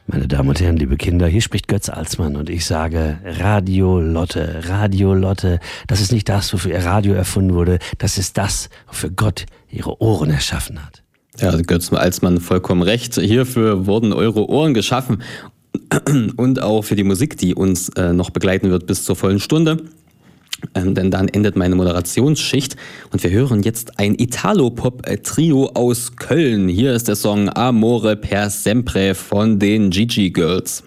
Meine Damen und Herren, liebe Kinder, hier spricht Götz Alsmann und ich sage Radio Lotte, das ist nicht das, wofür ihr Radio erfunden wurde, das ist das, wofür Gott ihre Ohren erschaffen hat. Ja, Götz Alsmann vollkommen recht. Hierfür wurden eure Ohren geschaffen und auch für die Musik, die uns noch begleiten wird bis zur vollen Stunde. Denn dann endet meine Moderationsschicht und wir hören jetzt ein Italo-Pop-Trio aus Köln. Hier ist der Song Amore per Sempre von den Gigi Girls.